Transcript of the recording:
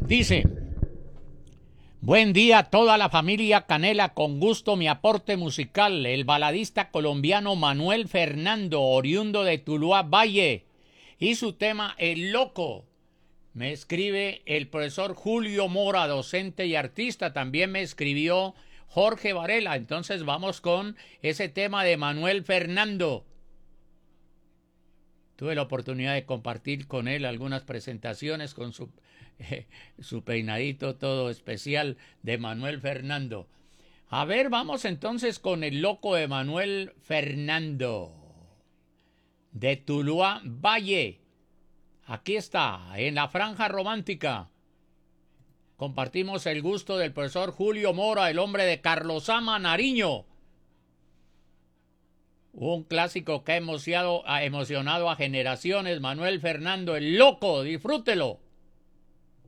Dice: buen día a toda la familia Canela, con gusto mi aporte musical, el baladista colombiano Manuel Fernando, oriundo de Tuluá Valle, y su tema El Loco. Me escribe el profesor Julio Mora, docente y artista. También me escribió Jorge Varela. Entonces vamos con ese tema de Manuel Fernando. Tuve la oportunidad de compartir con él algunas presentaciones con su peinadito todo especial de Manuel Fernando. A ver, vamos entonces con El Loco de Manuel Fernando, de Tuluá Valle. Aquí está, en la franja romántica. Compartimos el gusto del profesor Julio Mora, el hombre de Carlosama, Nariño. Un clásico que ha emocionado a generaciones, Manuel Fernando, El Loco. Disfrútelo.